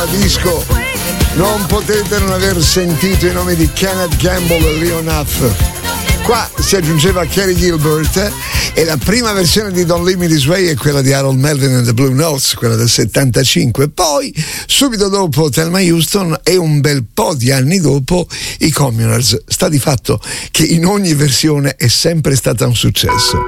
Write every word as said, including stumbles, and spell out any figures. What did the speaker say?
da disco non potete non aver sentito i nomi di Kenneth Gamble e Leon Huff. Qua si aggiungeva Kerry Gilbert e la prima versione di Don't Leave Me This Way è quella di Harold Melvin and the Blue Notes, quella del settantacinque. Poi, subito dopo Thelma Houston e un bel po' di anni dopo i Communards. Sta di fatto che in ogni versione è sempre stata un successo.